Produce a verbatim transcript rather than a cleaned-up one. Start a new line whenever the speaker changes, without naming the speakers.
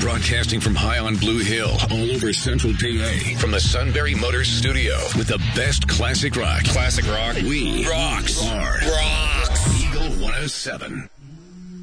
Broadcasting from high on Blue Hill, all over Central P A. From the Sunbury Motors Studio, with the best classic rock. Classic rock. We rocks. Are rocks. Eagle one oh seven.